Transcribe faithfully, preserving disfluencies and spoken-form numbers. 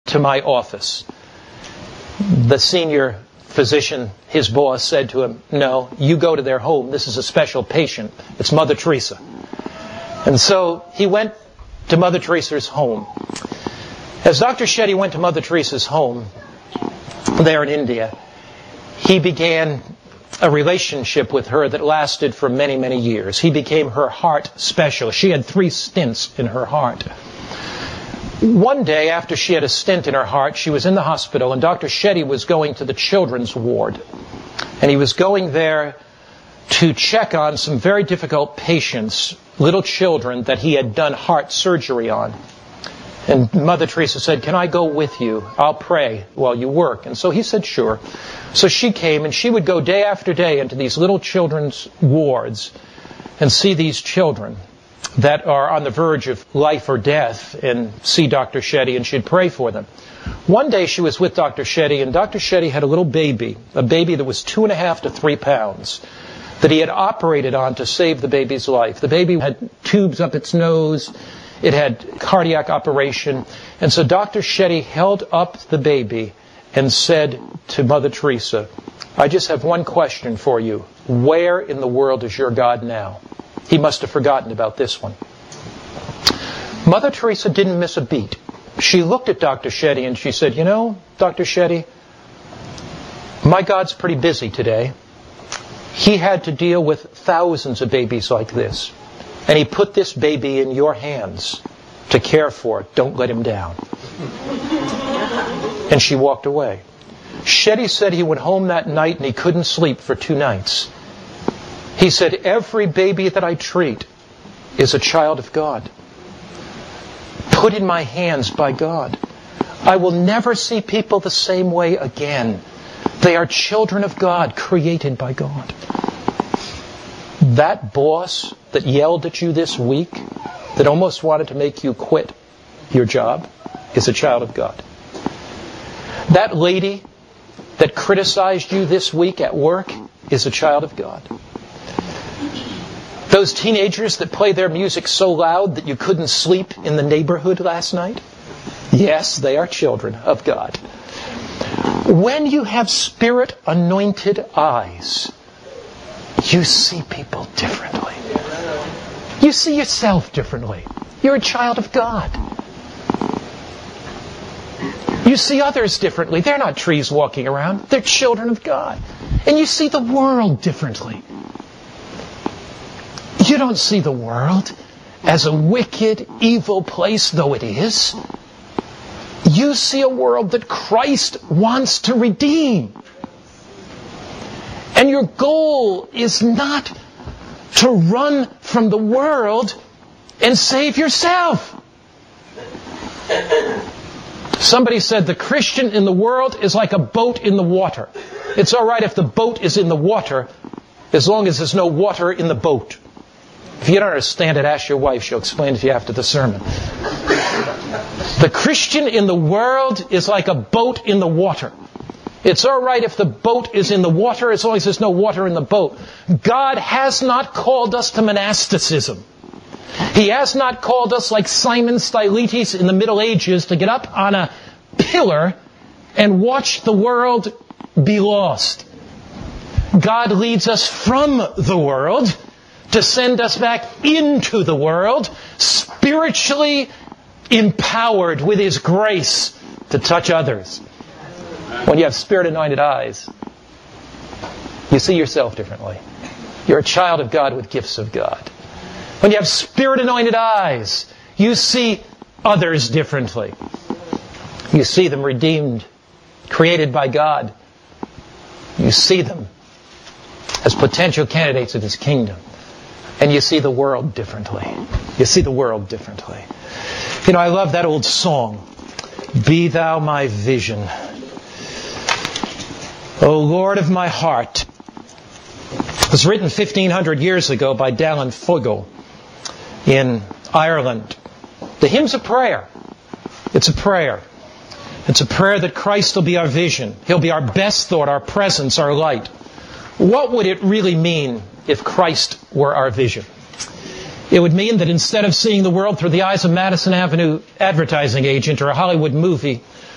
to my office." The senior physician, his boss, said to him, "No, you go to their home. This is a special patient. It's Mother Teresa." And so he went to Mother Teresa's home. As Doctor Shetty went to Mother Teresa's home there in India, he began a relationship with her that lasted for many, many years. He became her heart specialist. She had three stents in her heart. One day, after she had a stent in her heart, she was in the hospital, and Doctor Shetty was going to the children's ward. And he was going there to check on some very difficult patients, little children that he had done heart surgery on. And Mother Teresa said, "Can I go with you? I'll pray while you work." And so he said, "Sure." So she came, and she would go day after day into these little children's wards and see these children that are on the verge of life or death and see Doctor Shetty, and she'd pray for them. One day she was with Doctor Shetty, and Doctor Shetty had a little baby, a baby that was two and a half to three pounds, that he had operated on to save the baby's life. The baby had tubes up its nose. It had cardiac operation. And so Doctor Shetty held up the baby and said to Mother Teresa, "I just have one question for you. Where in the world is your God now?" He must have forgotten about this one. Mother Teresa didn't miss a beat. She looked at Doctor Shetty and she said, "You know, Doctor Shetty, my God's pretty busy today. He had to deal with thousands of babies like this. And He put this baby in your hands to care for it. Don't let him down." And she walked away. Shetty said he went home that night and he couldn't sleep for two nights. He said, "Every baby that I treat is a child of God, put in my hands by God. I will never see people the same way again. They are children of God, created by God." That boss that yelled at you this week, that almost wanted to make you quit your job, is a child of God. That lady that criticized you this week at work is a child of God. Those teenagers that play their music so loud that you couldn't sleep in the neighborhood last night, yes, they are children of God. When you have Spirit-anointed eyes, you see people differently. You see yourself differently. You're a child of God. You see others differently. They're not trees walking around. They're children of God. And you see the world differently. You don't see the world as a wicked, evil place, though it is. You see a world that Christ wants to redeem. And your goal is not to run from the world and save yourself. Somebody said the Christian in the world is like a boat in the water. It's all right if the boat is in the water, as long as there's no water in the boat. If you don't understand it, ask your wife. She'll explain it to you after the sermon. The Christian in the world is like a boat in the water. It's all right if the boat is in the water, as long as there's no water in the boat. God has not called us to monasticism. He has not called us like Simon Stylites in the Middle Ages to get up on a pillar and watch the world be lost. God leads us from the world to send us back into the world, spiritually empowered with His grace to touch others. When you have Spirit-anointed eyes, you see yourself differently. You're a child of God with gifts of God. When you have Spirit-anointed eyes, you see others differently. You see them redeemed, created by God. You see them as potential candidates of His kingdom. And you see the world differently. You see the world differently. You know, I love that old song, "Be Thou My Vision. O Lord of my heart." It was written fifteen hundred years ago by Dallin Fogel in Ireland. The hymn's a prayer. It's a prayer. It's a prayer that Christ will be our vision. He'll be our best thought, our presence, our light. What would it really mean if Christ were our vision? It would mean that instead of seeing the world through the eyes of Madison Avenue advertising agent or a Hollywood movie